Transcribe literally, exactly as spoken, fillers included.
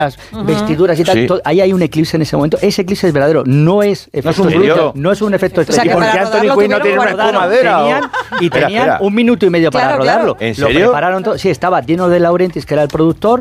uh-huh. vestiduras y tal, sí. todo, ahí hay un eclipse en ese momento. Ese eclipse es verdadero, no es efecto, no es un, bruto, no es un efecto especial. O sea, porque Anthony Quinn no tiene una espumadera. Tenían, y espera, tenían espera. un minuto y medio para claro, rodarlo. Claro. ¿En lo serio? prepararon todo. Sí, estaba Dino De Laurentiis, que era el productor,